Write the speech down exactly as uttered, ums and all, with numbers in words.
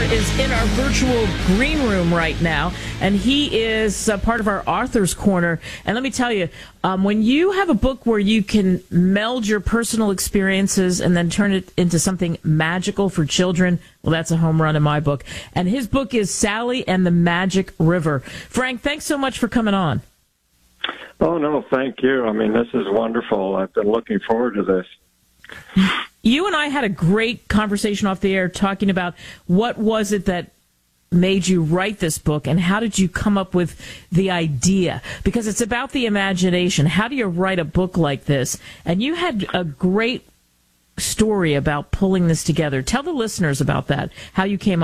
is in our virtual green room right now, and he is uh, part of our Author's Corner. And let me tell you, um, when you have a book where you can meld your personal experiences and then turn it into something magical for children, well, that's a home run in my book. And his book is Sally and the Magic River. Frank, thanks so much for coming on. Oh, no, thank you. I mean, this is wonderful. I've been looking forward to this. You and I had a great conversation off the air talking about what was it that made you write this book and how did you come up with the idea? Because it's about the imagination. How do you write a book like this? And you had a great story about pulling this together. Tell the listeners about that, how you came